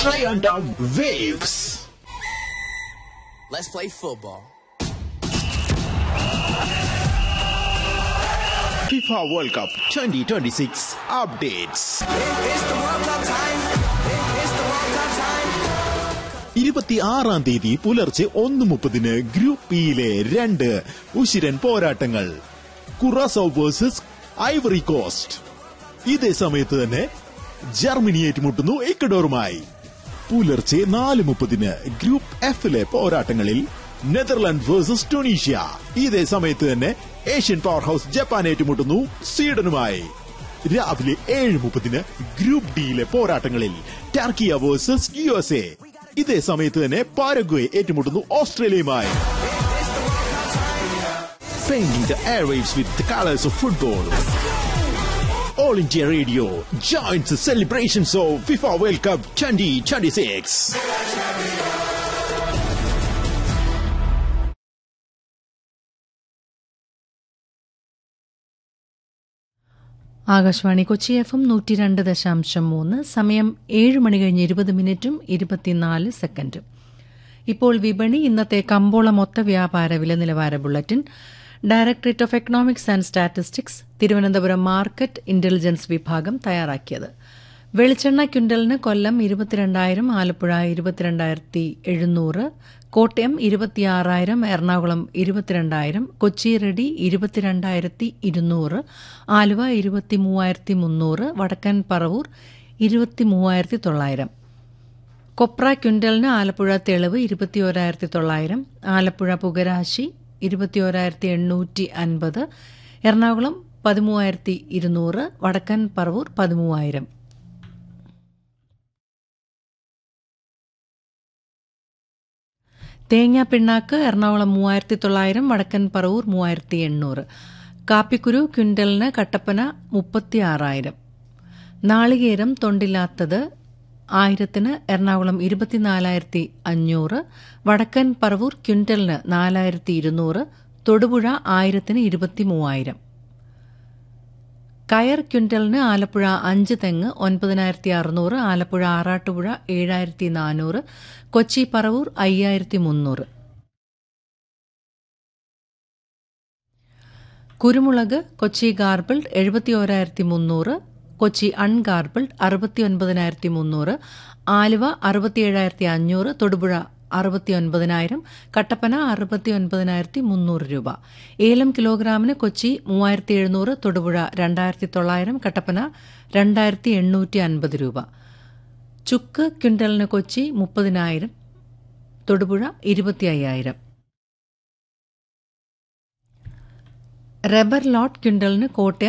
Giant of Waves. Let's play football. FIFA World Cup 2026 updates. It's the World Cup time. It's the World Cup time. 26-ാം തീയതി പുലർച്ചെ 1:30 group ഇയിലെ 2 ഉശിരൻ പോരാട്ടങ്ങൾ. കുറാസോ versus Ivory Coast. ഇതേ സമയത്ത് തന്നെ Germany ഏറ്റുമുട്ടുന്നു ഇക്വഡോറുമായി. പുലർച്ചെ 4:30 group എഫിലെ പോരാട്ടങ്ങളിൽ Netherland versus Tunisia. ഇതേ സമയത്ത് തന്നെ ഏഷ്യൻ പവർ ഹൌസ് ജപ്പാൻ ഏറ്റുമുട്ടുന്നു സ്വീഡനുമായി. രാവിലെ 7:30 ഗ്രൂപ്പ് ഡിയിലെ പോരാട്ടങ്ങളിൽ ടർക്കിയ വേഴ്സസ് USA. ഇതേ സമയത്ത് തന്നെ Paraguay ഏറ്റുമുട്ടുന്നു ഓസ്ട്രേലിയയുമായി. Painting the airwaves with the colors of football. All India Radio joins the celebrations of FIFA World Cup 2026. Akashvani Kochi FM 102.3. സമയം 7:20 ഇപ്പോൾ വിപണി. ഇന്നത്തെ കമ്പോള മൊത്ത വ്യാപാര വില നിലവാര bulletin directorate of economics and statistics Thiruvananthapuram market intelligence വിഭാഗം തയ്യാറാക്കിയത്. വെളിച്ചെണ്ണ ക്വിന്റലിന് കൊല്ലം 22,000, ആലപ്പുഴ 22,700, കോട്ടയം 26,000, എറണാകുളം 22,000, കൊച്ചി റെഡി 22,200, ആലുവ 23,300, വടക്കൻ പറവൂർ 23,900. കൊപ്ര ക്വിന്റലിന് ആലപ്പുഴ തെളിവ് 21,900, ആലപ്പുഴ പുകരാശി 21,850, എറണാകുളം 13,200, വടക്കൻ പറവൂർ 13,000. തേങ്ങ പിണ്ണാക്ക് എറണാകുളം 3,900, വടക്കൻ പറവൂർ 3,800. കാപ്പിക്കുരു ക്വിന്റലിന് കട്ടപ്പന 36,000. നാളികേരം തൊണ്ടില്ലാത്തത് 1,000-ന് എറണാകുളം 24,500, വടക്കൻ പറവൂർ ക്വിന്റലിന് 4,200, തൊടുപുഴ 1,000-ന് 23,000. കയർ ക്വിന്റലിന് ആലപ്പുഴ 5 തെങ്ങ് 9,600, ആലപ്പുഴ ആറാട്ടുപുഴ 7,400, കൊച്ചി പറവൂർ 5,300. കുരുമുളക് കൊച്ചി ഗാർബിൾഡ് 71,300, കൊച്ചി അൺഗാർബിൾഡ് 69,300, ആലുവ 67,500, തൊടുപുഴ 69,000, കട്ടപ്പന 69,300 രൂപ. ഏലം കിലോഗ്രാമിന് കൊച്ചി 3,700, തൊടുപുഴ 2,900, കട്ടപ്പന 2,850 രൂപ. ചുക്ക് ക്വിന്റലിന് കൊച്ചി 30,000, തൊടുപുഴ 25,000. റബ്ബർ ലോട്ട് ക്വിന്റലിന് കോട്ടയം